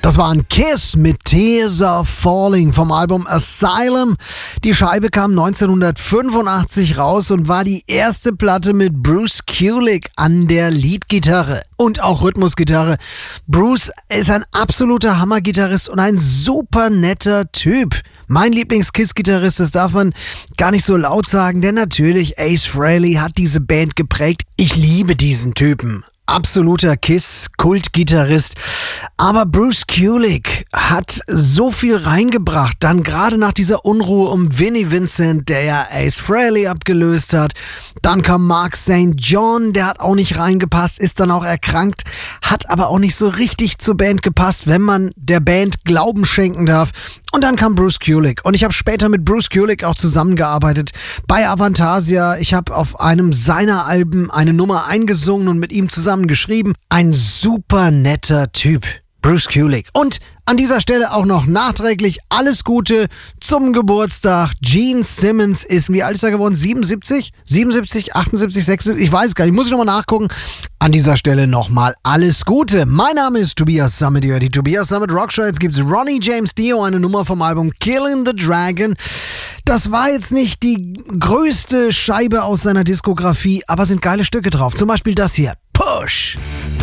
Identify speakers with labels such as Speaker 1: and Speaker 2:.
Speaker 1: Das war ein Kiss mit Tears Are Falling vom Album Asylum. Die Scheibe kam 1985 raus und war die erste Platte mit Bruce Kulick an der Leadgitarre und auch Rhythmusgitarre. Bruce ist ein absoluter Hammergitarrist und ein super netter Typ. Mein Lieblings-Kiss-Gitarrist, das darf man gar nicht so laut sagen, denn natürlich Ace Frehley hat diese Band geprägt. Ich liebe diesen Typen. Absoluter Kiss-Kultgitarrist. Aber Bruce Kulick hat so viel reingebracht, dann gerade nach dieser Unruhe um Vinnie Vincent, der ja Ace Frehley abgelöst hat. Dann kam Mark St. John, der hat auch nicht reingepasst, ist dann auch erkrankt, hat aber auch nicht so richtig zur Band gepasst, wenn man der Band Glauben schenken darf. Und dann kam Bruce Kulick. Und ich habe später mit Bruce Kulick auch zusammengearbeitet bei Avantasia. Ich habe auf einem seiner Alben eine Nummer eingesungen und mit ihm zusammen geschrieben. Ein super netter Typ, Bruce Kulick. Und an dieser Stelle auch noch nachträglich alles Gute zum Geburtstag. Gene Simmons ist, wie alt ist er geworden? 77? 77, 78, 76? Ich weiß gar nicht, muss ich nochmal nachgucken. An dieser Stelle nochmal alles Gute. Mein Name ist Tobias Summit, ihr hört die Tobias Summit Rockshow. Jetzt gibt's Ronnie James Dio, eine Nummer vom Album Killing the Dragon. Das war jetzt nicht die größte Scheibe aus seiner Diskografie, aber sind geile Stücke drauf. Zum Beispiel das hier, Push.